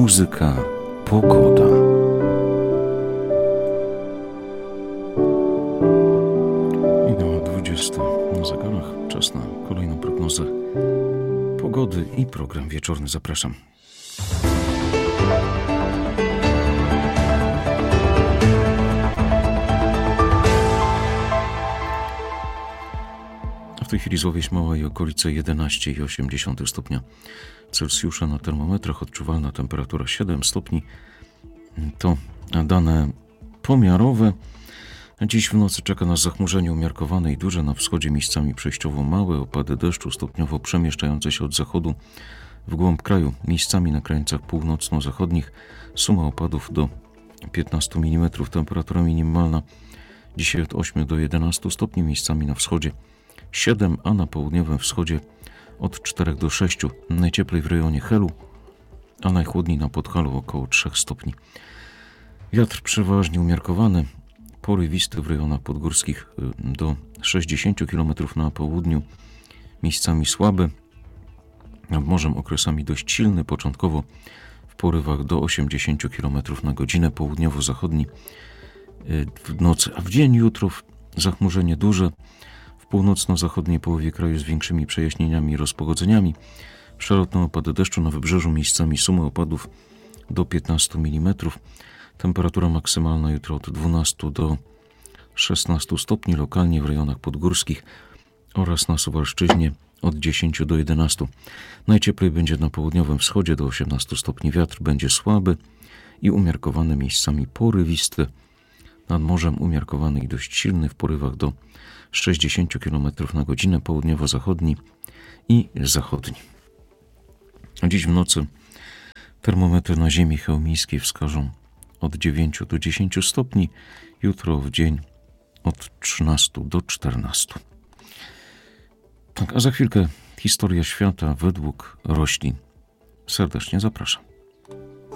muzyka, pogoda. Minęła 20 na zegarach. Czas na kolejną prognozę pogody i program wieczorny. Zapraszam. W tej chwili Złowieś Mała i okolice 11,8 stopnia Celsjusza na termometrach, odczuwalna temperatura 7 stopni. To dane pomiarowe. Dziś w nocy czeka nas zachmurzenie umiarkowane i duże, na wschodzie miejscami przejściowo małe opady deszczu, stopniowo przemieszczające się od zachodu w głąb kraju, miejscami na krańcach północno-zachodnich suma opadów do 15 mm, temperatura minimalna dzisiaj od 8 do 11 stopni, miejscami na wschodzie 7, a na południowym wschodzie od 4 do 6. Najcieplej w rejonie Helu, a najchłodniej na Podhalu około 3 stopni. Wiatr przeważnie umiarkowany, porywisty w rejonach podgórskich do 60 km na południu, miejscami słaby, nad morzem okresami dość silny, początkowo w porywach do 80 km na godzinę, południowo-zachodni w nocy, a w dzień jutro zachmurzenie duże, w północno-zachodniej połowie kraju z większymi przejaśnieniami i rozpogodzeniami, przelotne opady deszczu na wybrzeżu, miejscami sumy opadów do 15 mm, temperatura maksymalna jutro od 12 do 16 stopni, lokalnie w rejonach podgórskich oraz na Suwalszczyźnie od 10 do 11. Najcieplej będzie na południowym wschodzie do 18 stopni, wiatr będzie słaby i umiarkowany, miejscami porywisty, nad morzem umiarkowany i dość silny w porywach do 60 km na godzinę, południowo-zachodni i zachodni. A dziś w nocy termometry na ziemi chełmińskiej wskażą od 9 do 10 stopni, jutro w dzień od 13 do 14. Tak, a za chwilkę historia świata według roślin. Serdecznie zapraszam.